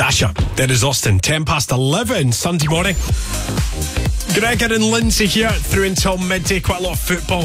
Dasher, there is Austin, 11:10 Sunday morning. Gregor and Lindsay here through until midday. Quite a lot of football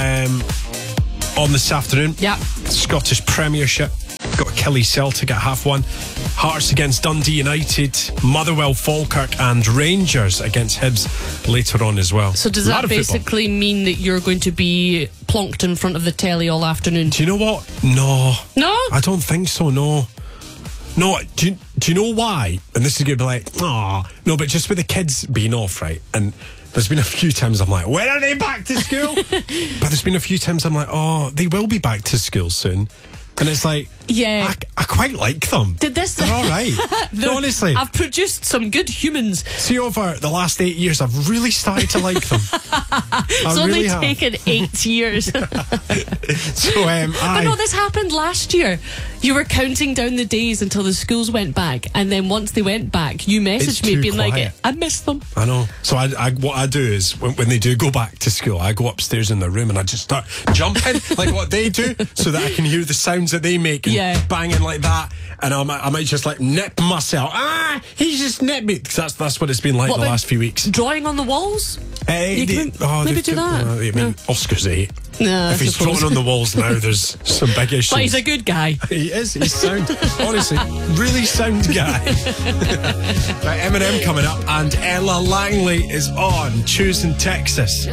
on this afternoon. Yeah. Scottish Premiership. Got Killie Celtic at 1:30. Hearts against Dundee United. Motherwell, Falkirk and Rangers against Hibs later on as well. So does that basically mean that you're going to be plonked in front of the telly all afternoon? Do you know what? No. No? I don't think so, no. No, do you know why? And this is going to be like, no, but just with the kids being off, right? And there's been a few times I'm like, when are they back to school? But there's been a few times I'm like, they will be back to school soon. And it's like, yeah, I quite like them. They're all right. No, honestly. I've produced some good humans. See, over the last 8 years, I've really started to like them. It's only taken 8 years. So, But no, this happened last year. You were counting down the days until the schools went back, and then once they went back, you messaged me being like, I miss them. I know. So what I do is, when they do go back to school, I go upstairs in their room and I just start jumping like what they do, so that I can hear the sounds that they make and banging like that. And I might just like nip myself. He just nipped me. Because that's what it's been like the last few weeks. Drawing on the walls? Maybe do that. I mean, Oscar's 8. No, if he's drawing on the walls now, there's some big issues. But he's a good guy. He is. He's sound. Honestly, really sound guy. Right, Eminem coming up, and Ella Langley is on Choosing Texas.